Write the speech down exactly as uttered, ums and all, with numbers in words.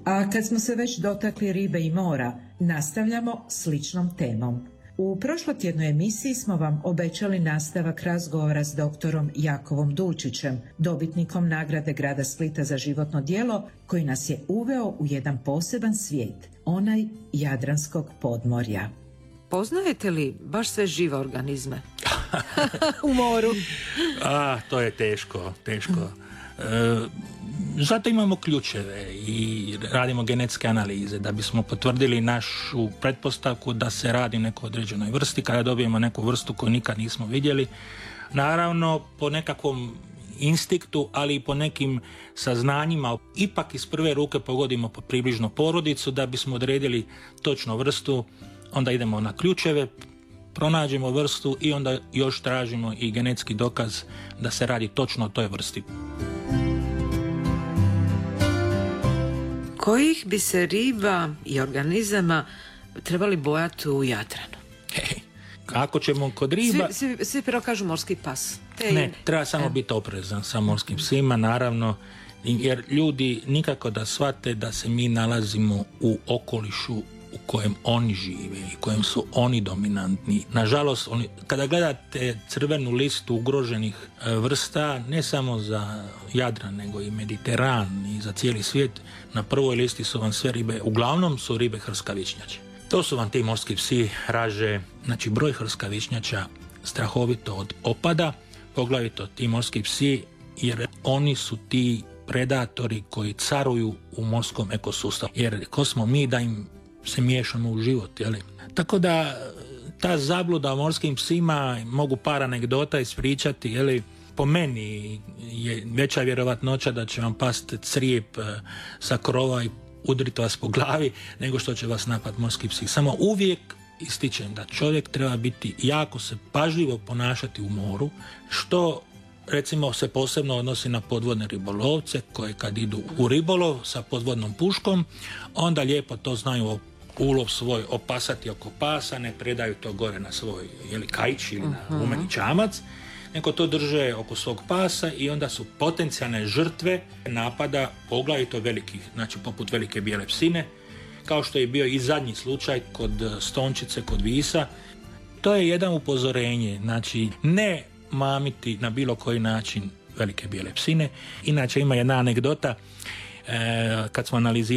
A kad smo se već dotakli ribe i mora, nastavljamo sličnom temom. U prošlotjednoj emisiji smo vam obećali nastavak razgovora s doktorom Jakovom Dulčićem, dobitnikom nagrade grada Splita za životno djelo, koji nas je uveo u jedan poseban svijet, onaj Jadranskog podmorja. Poznajete li baš sve žive organizme u moru? A, to je teško, teško. E, zato imamo ključeve i radimo genetske analize da bismo potvrdili našu pretpostavku da se radi o nekoj određenoj vrsti. Kada dobijemo neku vrstu koju nikad nismo vidjeli, naravno po nekakvom instinktu, ali i po nekim saznanjima, ipak iz prve ruke pogodimo po približno porodicu da bismo odredili točno vrstu. Onda idemo na ključeve, pronađemo vrstu i onda još tražimo i genetski dokaz da se radi točno o toj vrsti. Kojih bi se riba i organizama trebali bojati u Jadranu? Hej, kako ćemo kod riba... Svi, svi, svi prvo kažu morski pas. Te ne, im... treba samo e. biti oprezan sa morskim psima, naravno, jer ljudi nikako da shvate da se mi nalazimo u okolišu u kojem oni žive i kojem su oni dominantni. Nažalost, oni, kada gledate crvenu listu ugroženih e, vrsta, ne samo za Jadran, nego i Mediteran i za cijeli svijet, na prvoj listi su vam sve ribe, uglavnom su ribe hrskavičnjače. To su vam ti morski psi, raže, znači broj hrskavičnjača strahovito od opada, poglavito ti morski psi, jer oni su ti predatori koji caruju u morskom ekosustavu. Jer ko smo mi da im se miješamo u život, jeli? Tako da ta zabluda o morskim psima, mogu par anegdota ispričati, jeli? Po meni je veća vjerovatnoća da će vam pasti crijep sa krova i udriti vas po glavi nego što će vas napad morski psi. Samo uvijek ističem da čovjek treba biti jako se pažljivo ponašati u moru, što recimo se posebno odnosi na podvodne ribolovce koji kad idu u ribolov sa podvodnom puškom, onda lijepo to znaju ulov svoj opasati oko pasa, ne predaju to gore na svoj jeli, kaić ili na uh-huh. rumeni čamac, nego to drže oko svog pasa i onda su potencijalne žrtve napada poglavito velikih, znači poput velike bijele psine, kao što je bio i zadnji slučaj kod Stončice, kod Visa. To je jedan upozorenje, znači ne mamiti na bilo koji način velike bijele psine. Inače ima jedna anegdota, e, kad smo analizirali